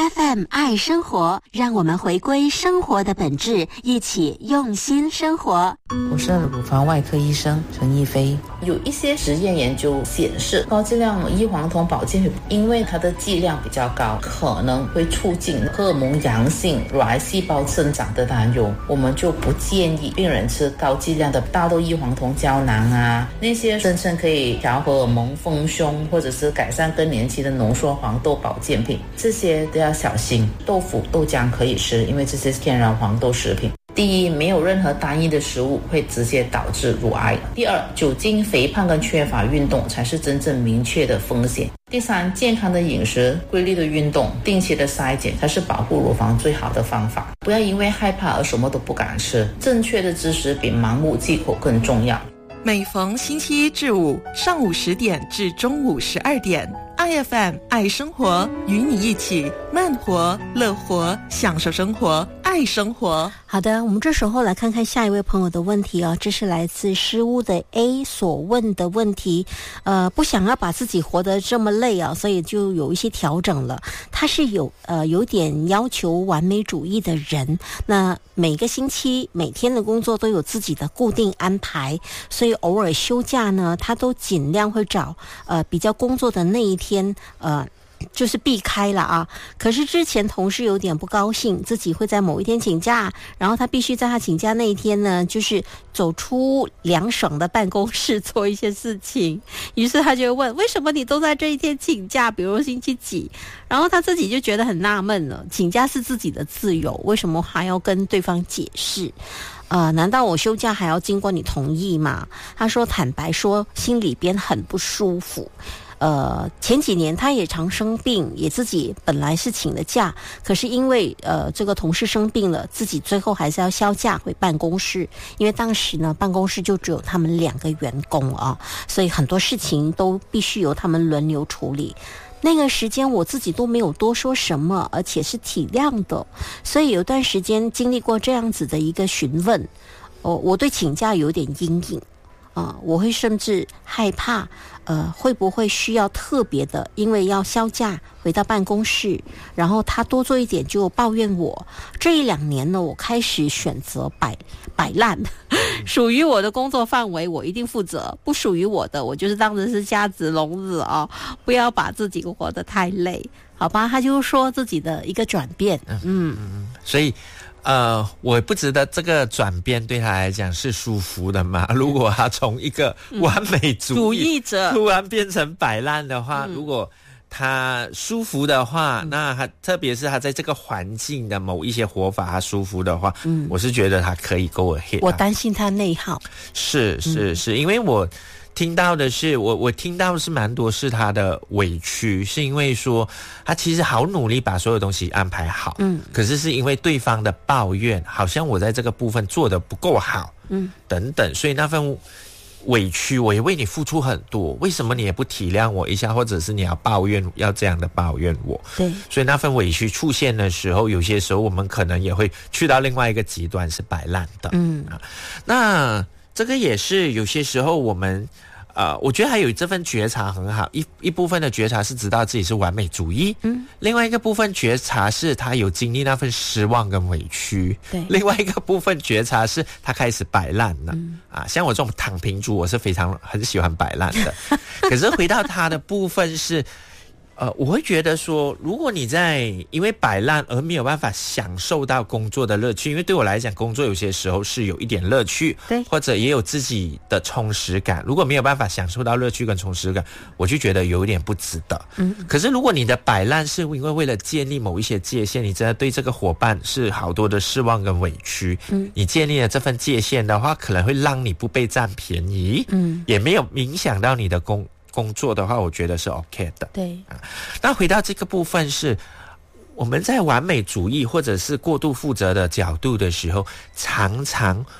FM 爱生活，让我们回归生活的本质，一起用心生活。 我是乳房外科医生陈逸飞。有一些实验研究显示，高剂量异黄酮保健品因为它的剂量比较高，可能会促进荷尔蒙阳性乳癌细胞生长的担忧，我们就不建议病人吃高剂量的大豆异黄酮胶囊啊，那些声称可以调荷尔蒙、丰胸或者是改善更年期的浓缩黄豆保健品，这些都要小心。豆腐、豆浆可以吃，因为这些是天然黄豆食品。第一，没有任何单一的食物会直接导致乳癌。第二，酒精、肥胖跟缺乏运动才是真正明确的风险。第三，健康的饮食、规律的运动、定期的筛检才是保护乳房最好的方法。不要因为害怕而什么都不敢吃，正确的知识比盲目忌口更重要。 每逢星期一至五上午10点至中午12点，IFM 爱生活，与你一起慢活、乐活，享受生活，爱生活。 好的，我们这时候来看看下一位朋友的问题哦，这是来自失屋的 A 所问的问题。不想要把自己活得这么累啊，所以就有一些调整了。他是有点要求完美主义的人，那每个星期每天的工作都有自己的固定安排，所以偶尔休假呢，他都尽量会找比较工作的那一天就是避开了啊。可是之前同事有点不高兴，自己会在某一天请假，然后他必须在他请假那一天呢，就是走出凉爽的办公室做一些事情。于是他就问，为什么你都在这一天请假，比如星期几？然后他自己就觉得很纳闷了，请假是自己的自由，为什么还要跟对方解释？难道我休假还要经过你同意吗？他说，坦白说，心里边很不舒服。前几年他也常生病，也自己本来是请了假，可是因为这个同事生病了，自己最后还是要销假回办公室，因为当时呢办公室就只有他们2个员工啊，所以很多事情都必须由他们轮流处理。那个时间我自己都没有多说什么，而且是体谅的，所以有段时间经历过这样子的一个询问，我对请假有点阴影我会甚至害怕会不会需要特别的，因为要销假回到办公室，然后他多做一点就抱怨我。这1-2年呢，我开始选择摆烂，属于我的工作范围我一定负责，不属于我的我就是当成是瞎子聋子不要把自己活得太累，好吧？他就说自己的一个转变。 所以我不知道这个转变对他来讲是舒服的吗？如果他从一个完美主义者突然变成摆烂的话，如果他舒服的话，那他特别是他在这个环境的某一些活法他舒服的话，我是觉得他可以 go ahead。 我担心他内耗。是， 因为我听到的是我听到的是蛮多是他的委屈，是因为说他其实好努力把所有东西安排好，可是因为对方的抱怨，好像我在这个部分做得不够好，等等，所以那份委屈，我也为你付出很多，为什么你也不体谅我一下，或者是你要抱怨，要这样的抱怨我？对，所以那份委屈出现的时候，有些时候我们可能也会去到另外一个极端，是摆烂的。那这个也是有些时候我们我觉得还有这份觉察很好，一部分的觉察是知道自己是完美主义，另外一个部分觉察是他有经历那份失望跟委屈，对，另外一个部分觉察是他开始摆烂了，像我这种躺平族，我是很喜欢摆烂的，可是回到他的部分是我会觉得说，如果你因为摆烂而没有办法享受到工作的乐趣，因为对我来讲，工作有些时候是有一点乐趣，对，或者也有自己的充实感。如果没有办法享受到乐趣跟充实感，我就觉得有一点不值得。可是如果你的摆烂是因为了建立某一些界限，你真的对这个伙伴是好多的失望跟委屈，你建立了这份界限的话，可能会让你不被占便宜，也没有影响到你的工作的话，我觉得是 OK 的。对，那回到这个部分是我们在完美主义或者是过度负责的角度的时候，常常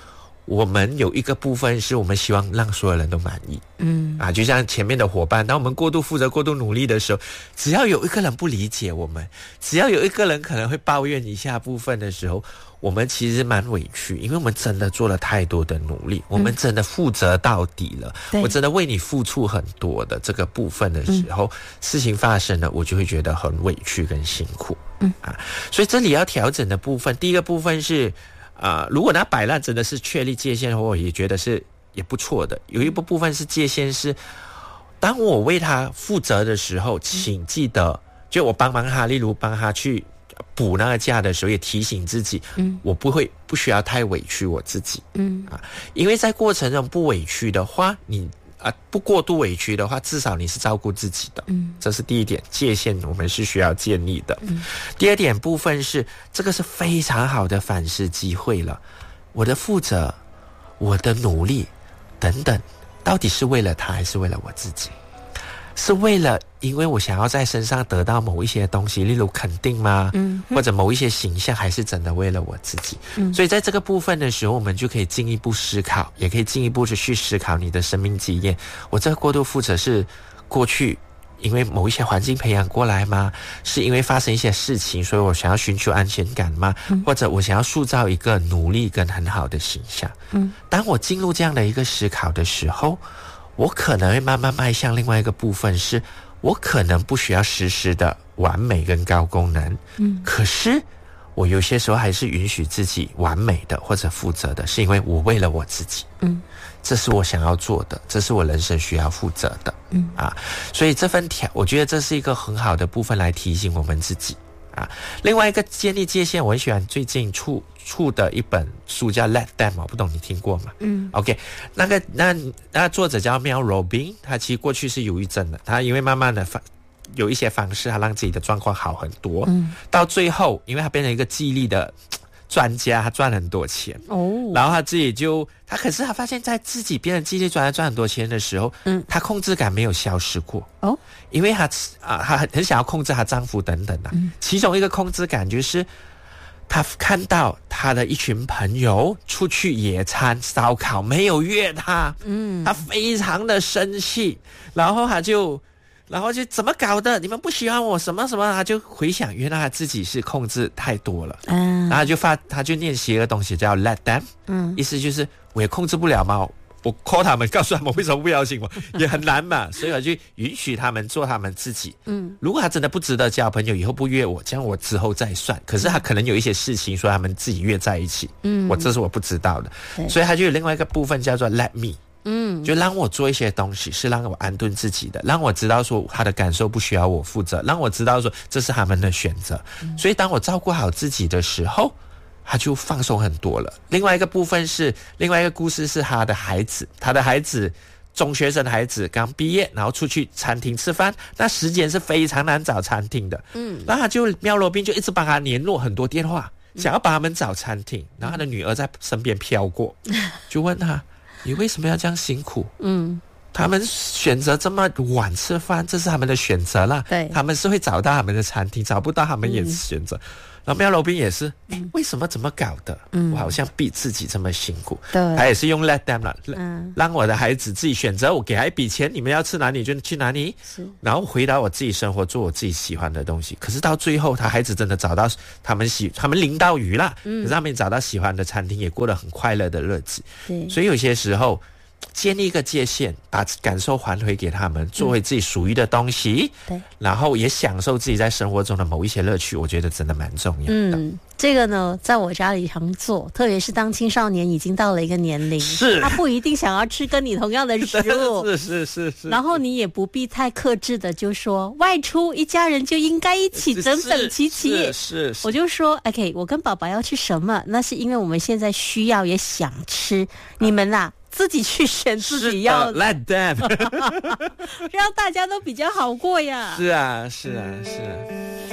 我们有一个部分是我们希望让所有人都满意，就像前面的伙伴，当我们过度负责、过度努力的时候，只要有一个人不理解我们，只要有一个人可能会抱怨一下部分的时候，我们其实蛮委屈，因为我们真的做了太多的努力，我们真的负责到底了，我真的为你付出很多的这个部分的时候，事情发生了，我就会觉得很委屈跟辛苦，所以这里要调整的部分，第一个部分是如果他摆烂真的是确立界限的话，我也觉得是也不错的。有一部分是界限是，当我为他负责的时候，请记得，就我帮忙他，例如帮他去补那个假的时候，也提醒自己，我不需要太委屈我自己，因为在过程中不委屈的话，你不过度委屈的话，至少你是照顾自己的，这是第一点，界限我们是需要建立的。第二点部分是，这个是非常好的反思机会了。我的负责，我的努力等等，到底是为了他还是为了我自己？是为了因为我想要在身上得到某一些东西，例如肯定吗？或者某一些形象，还是真的为了我自己？所以在这个部分的时候，我们就可以进一步思考，也可以进一步去思考你的生命经验。我这个过度负责是过去因为某一些环境培养过来吗？是因为发生一些事情，所以我想要寻求安全感吗？或者我想要塑造一个努力跟很好的形象？当我进入这样的一个思考的时候，我可能会慢慢迈向另外一个部分，是我可能不需要时时的完美跟高功能，可是我有些时候还是允许自己完美的或者负责的，是因为我为了我自己，这是我想要做的，这是我人生需要负责的，所以这份我觉得这是一个很好的部分来提醒我们自己。另外一个建立界限，我很喜欢最近出的一本书叫 Let Them， 我不懂你听过吗？OK， 那作者叫 Mel Robbins， 他其实过去是忧郁症的，他因为慢慢的有一些方式，他让自己的状况好很多，到最后，因为他变成一个记忆力的专家，他赚很多钱然后他自己可是他发现在自己变成记忆力专家赚很多钱的时候，他控制感没有消失过因为他很想要控制他丈夫等等其中一个控制感就是他看到他的一群朋友出去野餐烧烤没有约他，他非常的生气，然后就怎么搞的？你们不喜欢我什么什么？他就回想，原来他自己是控制太多了。然后他就练习一个东西叫 Let Them，意思就是我也控制不了嘛，我 call 他们，告诉他们为什么不邀请我，也很难嘛，所以我就允许他们做他们自己。如果他真的不值得交朋友，以后不约我，这样我之后再算。可是他可能有一些事情说他们自己约在一起，这是我不知道的，所以他就有另外一个部分叫做 Let Me。就让我做一些东西是让我安顿自己的，让我知道说他的感受不需要我负责，让我知道说这是他们的选择，所以当我照顾好自己的时候，他就放松很多了。另外一个部分是，另外一个故事是他的孩子中学生的孩子刚毕业，然后出去餐厅吃饭，那时间是非常难找餐厅的，然后他就Mel Robbins就一直帮他联络很多电话，想要帮他们找餐厅，然后他的女儿在身边飘过，就问他你为什么要这样辛苦？他们选择这么晚吃饭，这是他们的选择啦。对，他们是会找到他们的餐厅，找不到他们也选择。然后Mel Robbins也是，为什么怎么搞的？我好像逼自己这么辛苦。对，他也是用 Let Them 了，让我的孩子自己选择，我给他一笔钱，你们要吃哪里就去哪里，然后回到我自己生活，做我自己喜欢的东西。可是到最后，他孩子真的找到他们淋到鱼啦，可是他们找到喜欢的餐厅，也过得很快乐的日子。对，所以有些时候建立一个界限，把感受还回给他们，做回自己属于的东西，对，然后也享受自己在生活中的某一些乐趣，我觉得真的蛮重要的。 这个呢，在我家里常做，特别是当青少年已经到了一个年龄，是他不一定想要吃跟你同样的食物，是，然后你也不必太克制的就说外出一家人就应该一起整整齐齐，是，我就说 OK， 我跟宝宝要吃什么，那是因为我们现在需要也想吃，你们啦自己去选自己要的 ，Let them， 让大家都比较好过呀。 是啊。